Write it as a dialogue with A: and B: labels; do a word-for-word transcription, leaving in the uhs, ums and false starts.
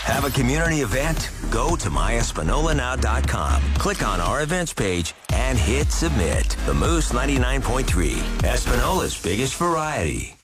A: Have a community event? Go to my espanola now dot com. Click on our events page and hit submit. The Moose ninety-nine point three, Espanola's biggest variety.